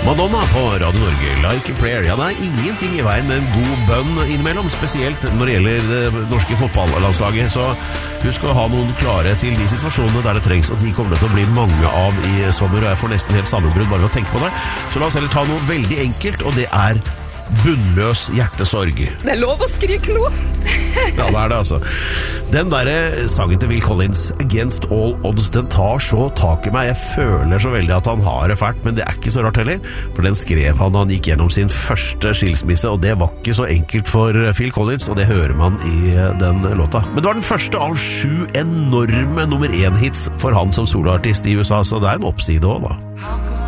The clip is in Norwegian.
Madonna på Radio Norge, Like a Prayer. Ja, det ingenting I veien med en god bønn innimellom, spesielt når det gjelder det norske fotballandslaget. Så husk å ha noen klare til de situasjonene der det trengs, og de kommer til å bli mange av I sommer, og jeg får nesten helt sammenbrudd bare ved å tenke på det. Så la oss heller ta noe veldig enkelt, og det bunnløs hjertesorg. Det lov å skrike nå. Ja, det det altså. Den der sangen til Will Collins, Against All Odds, den tar så tak I meg. Jeg føler så veldig at han har det fælt, men det ikke så rart heller, for den skrev han da han gikk gjennom sin første skilsmisse, og det var ikke så enkelt for Phil Collins, og det hører man I den låta. Men det var den første av 7 enorme nummer 1-hits for han som soloartist I USA, så det en oppside også da.